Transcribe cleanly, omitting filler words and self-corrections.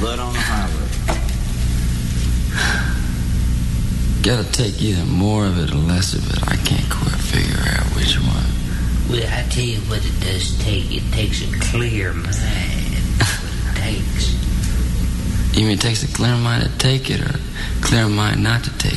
blood on the highway. Gotta take either more of it or less of it. I can't quite figure out which one. Well, I tell you what it does take. It takes a clear mind. It takes. You mean it takes a clear mind to take it or a clear mind not to take it?